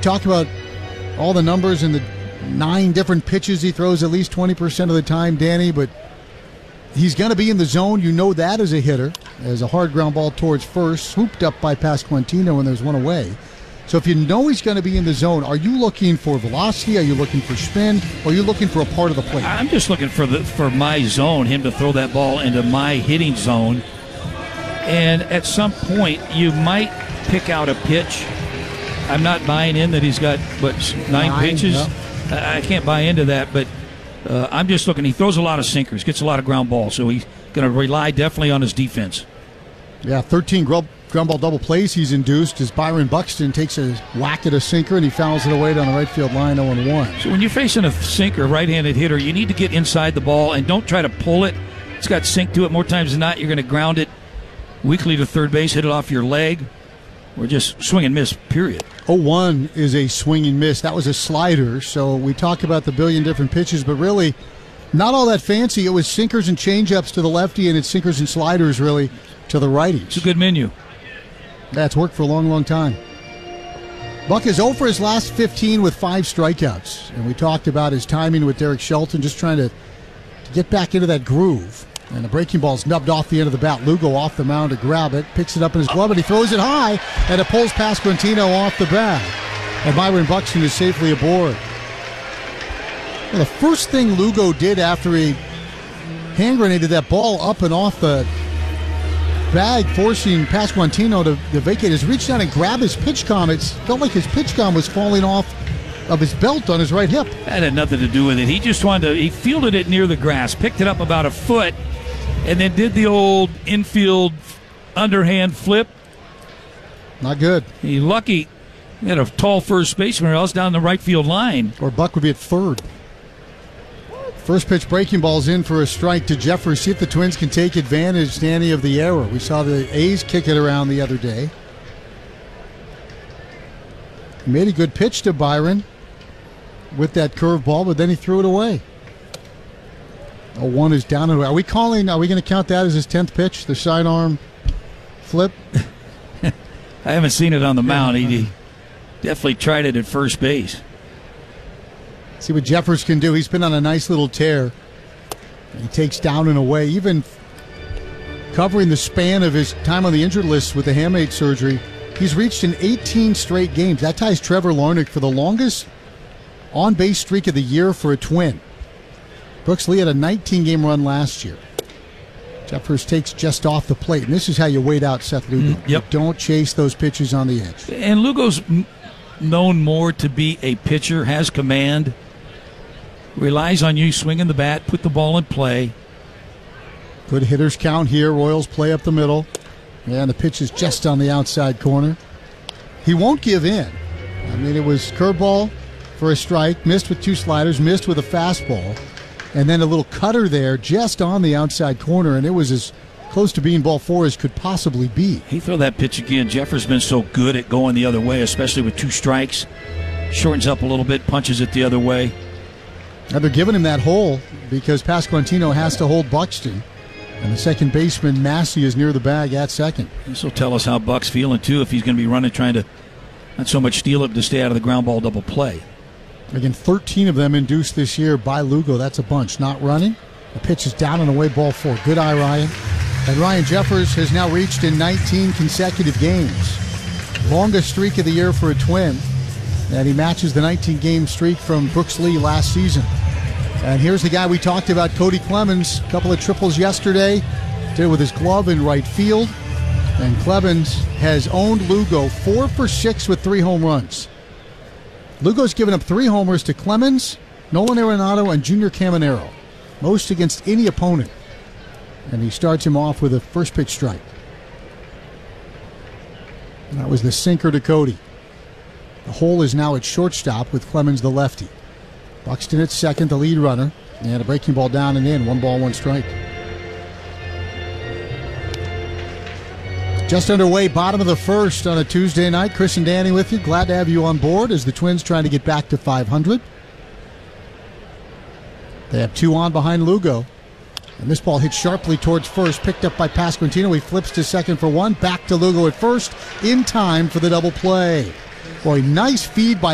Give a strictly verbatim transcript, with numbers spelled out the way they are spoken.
talk about all the numbers and the nine different pitches he throws at least twenty percent of the time, Danny, but he's going to be in the zone. You know that as a hitter. As a hard ground ball towards first, swooped up by Pasquantino, and there's one away. So if you know he's going to be in the zone, are you looking for velocity? Are you looking for spin? Or are you looking for a part of the plate? I'm just looking for the for my zone, him to throw that ball into my hitting zone. And at some point, you might pick out a pitch. I'm not buying in that he's got, what, nine, nine pitches? Yep. I can't buy into that, but uh, I'm just looking. He throws a lot of sinkers, gets a lot of ground balls, so he's going to rely definitely on his defense. Yeah, thirteen ground ball double plays he's induced as Byron Buxton takes a whack at a sinker and he fouls it away down the right field line, oh and one. So when you're facing a sinker, right-handed hitter, you need to get inside the ball and don't try to pull it. It's got sink to it. More times than not, you're going to ground it weakly to third base, hit it off your leg, or just swing and miss, period. oh one is a swing and miss. That was a slider, so we talk about the billion different pitches, but really not all that fancy. It was sinkers and changeups to the lefty, and it's sinkers and sliders, really, to the righty. It's a good menu. That's worked for a long, long time. Buck is oh for his last fifteen with five strikeouts, and we talked about his timing with Derek Shelton, just trying to, to get back into that groove. And the breaking ball's nubbed off the end of the bat. Lugo off the mound to grab it, picks it up in his glove, and he throws it high, and it pulls Pasquantino off the bat. And Byron Buxton is safely aboard. Well, the first thing Lugo did after he hand grenaded that ball up and off the bag, forcing Pasquantino to, to vacate, is reach down and grab his pitch com. It felt like his pitch com was falling off of his belt on his right hip. That had nothing to do with it. He just wanted to, he fielded it near the grass, picked it up about a foot, and then did the old infield underhand flip. Not good. He lucky he had a tall first baseman, or else down the right field line. Or Buck would be at third. First pitch breaking ball's in for a strike to Jeffers. See if the Twins can take advantage, Danny, of the error. We saw the A's kick it around the other day. He made a good pitch to Byron with that curveball, but then he threw it away. oh one is down and away. Are we calling, are we going to count that as his tenth pitch, the sidearm flip? I haven't seen it on the mound. He, he definitely tried it at first base. See what Jeffers can do. He's been on a nice little tear. He takes down and away, even covering the span of his time on the injured list with the hamate surgery. He's reached in eighteen straight games. That ties Trevor Larnach for the longest on-base streak of the year for a Twin. Brooks Lee had a nineteen-game run last year. Jeffers takes just off the plate, and this is how you wait out Seth Lugo. Mm, yep. You don't chase those pitches on the edge. And Lugo's m- known more to be a pitcher, has command, relies on you swinging the bat, put the ball in play. Good hitters count here. Royals play up the middle. And the pitch is just on the outside corner. He won't give in. I mean, it was curveball for a strike, missed with two sliders, missed with a fastball, and then a little cutter there just on the outside corner, and it was as close to being ball four as could possibly be. He throw that pitch again. Jeffers been so good at going the other way, especially with two strikes. Shortens up a little bit, punches it the other way. Now they're giving him that hole because Pasquantino has to hold Buxton. And the second baseman, Massey, is near the bag at second. This will tell us how Buck's feeling, too, if he's going to be running, trying to not so much steal it, but to stay out of the ground ball double play. Again, thirteen of them induced this year by Lugo. That's a bunch. Not running. The pitch is down and away, ball four. Good eye, Ryan. And Ryan Jeffers has now reached in nineteen consecutive games. Longest streak of the year for a Twin. And he matches the nineteen-game streak from Brooks Lee last season. And here's the guy we talked about, Cody Clemens. A couple of triples yesterday. Did it with his glove in right field. And Clemens has owned Lugo four for six with three home runs. Lugo's given up three homers to Clemens, Nolan Arenado, and Junior Caminero. Most against any opponent. And he starts him off with a first pitch strike. And that was the sinker to Cody. The hole is now at shortstop with Clemens the lefty. Buxton at second, the lead runner. And a breaking ball down and in. One ball, one strike. Just underway, bottom of the first on a Tuesday night. Chris and Danny with you. Glad to have you on board as the Twins trying to get back to five hundred. They have two on behind Lugo. And this ball hit sharply towards first, picked up by Pasquantino. He flips to second for one. Back to Lugo at first, in time for the double play. Boy, nice feed by